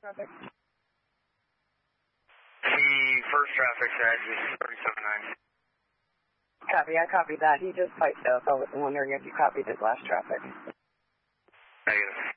Traffic. The first traffic said is 37.9. Copy, I copied that. He just piped up. I was wondering if you copied his last traffic. Negative.